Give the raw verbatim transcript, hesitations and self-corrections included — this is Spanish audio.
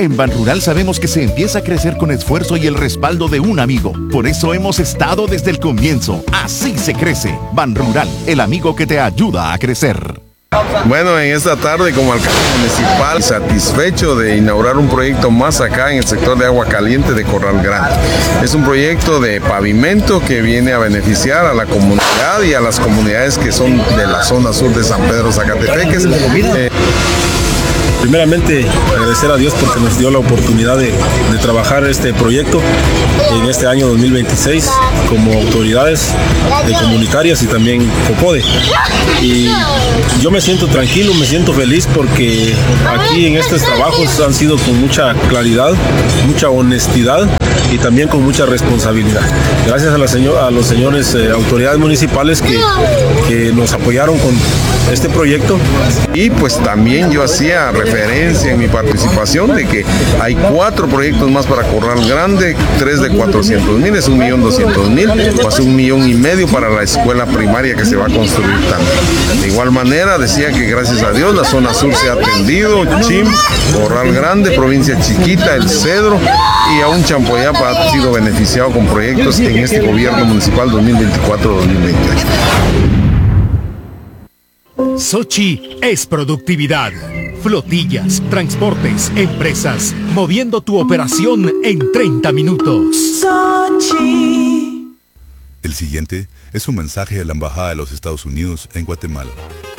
En Banrural sabemos que se empieza a crecer con esfuerzo y el respaldo de un amigo. Por eso hemos estado desde el comienzo. Así se crece. Banrural, el amigo que te ayuda a crecer. Bueno, en esta tarde como alcalde municipal, satisfecho de inaugurar un proyecto más acá en el sector de agua caliente de Corral Grande. Es un proyecto de pavimento que viene a beneficiar a la comunidad y a las comunidades que son de la zona sur de San Pedro Zacatepeques. Eh, Primeramente, agradecer a Dios porque nos dio la oportunidad de, de trabajar este proyecto en este año dos mil veintiséis como autoridades de comunitarias y también COPODE. Y yo me siento tranquilo, me siento feliz porque aquí en estos trabajos han sido con mucha claridad, mucha honestidad y también con mucha responsabilidad. Gracias a, la señor, a los señores eh, autoridades municipales que, que nos apoyaron con este proyecto. Y pues también yo hacía referencia en mi participación de que hay cuatro proyectos más para Corral Grande, tres de cuatrocientos mil, es un millón doscientos mil, o hace un millón y medio para la escuela primaria que se va a construir también. De igual manera decía que gracias a Dios la zona sur se ha atendido, Chim, Corral Grande, provincia chiquita, El Cedro y aún Champoyapa ha sido beneficiado con proyectos en este gobierno municipal dos mil veinticuatro dos mil veintiocho. Sochi es productividad. Flotillas, transportes, empresas, moviendo tu operación en treinta minutos. El siguiente es un mensaje de la Embajada de los Estados Unidos en Guatemala.